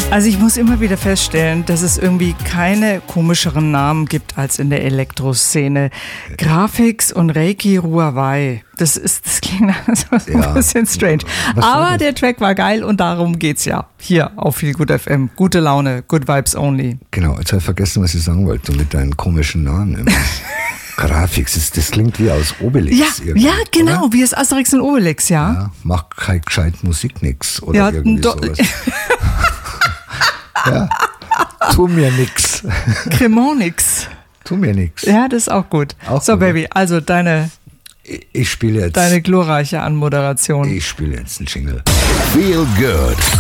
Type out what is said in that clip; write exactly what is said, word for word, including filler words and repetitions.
Also ich muss immer wieder feststellen, dass es irgendwie keine komischeren Namen gibt als in der Elektroszene. Grafix und Reiki Ruawei. Das ist, das klingt so Ja. ein bisschen strange. Was war Aber das? der Track war geil und darum geht's ja. Hier auf Feel Good F M. Gute Laune, good vibes only. Genau, jetzt habe ich vergessen, was ich sagen wollte mit deinen komischen Namen immer. Grafix, das, das klingt wie aus Obelix. Ja, irgendwie, ja, genau, oder? wie es Asterix und Obelix, ja. Ja, mach kein gescheit Musik nix oder Ja, irgendwie do- sowas. Ja, tu mir nix. Cremonix. Tu mir nix. Ja, das ist auch gut. Auch so, gut. Baby, also deine, Ich, ich spiele jetzt, deine glorreiche Anmoderation. ich spiele jetzt einen Jingle. Feel Good.